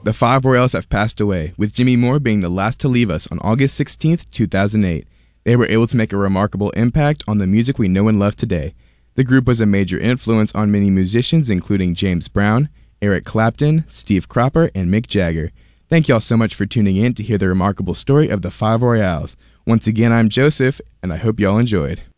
The Five Royales have passed away, with Jimmy Moore being the last to leave us on August 16th, 2008. They were able to make a remarkable impact on the music we know and love today. The group was a major influence on many musicians, including James Brown, Eric Clapton, Steve Cropper, and Mick Jagger. Thank y'all so much for tuning in to hear the remarkable story of the Five Royales. Once again, I'm Joseph, and I hope y'all enjoyed.